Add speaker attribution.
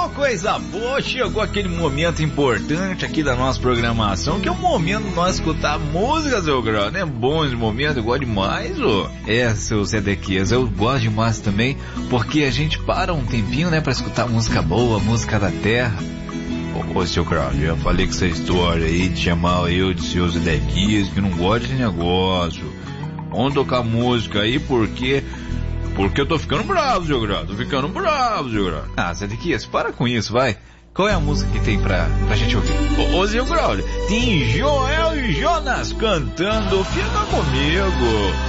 Speaker 1: coisa boa, chegou aquele momento importante aqui da nossa programação, que é o momento de nós escutar música, seu grau, né? Bom esse momento, eu gosto demais, ô. Seu Zedequias, eu gosto demais também, porque a gente para um tempinho, né, pra escutar música boa, música da terra. Ô, seu grau, já falei com essa história aí de chamar eu de seu Zedequias, que não gosta desse negócio. Vamos tocar música aí, porque eu tô ficando bravo, seu grau. Tô ficando bravo, seu grau. Ah, Zedequias, para com isso, vai. Qual é a música que tem pra gente ouvir? Ô, seu grau, tem Joel e Jonas cantando Fica Comigo.